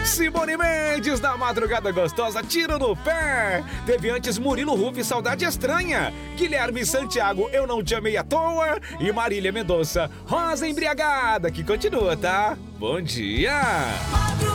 Simone Mendes, da Madrugada Gostosa, Tiro no Pé. Teve antes Murilo Ruff, Saudade Estranha. Guilherme Santiago, Eu Não Te Amei à Toa. E Marília Mendonça, Rosa Embriagada, que continua, tá? Bom dia!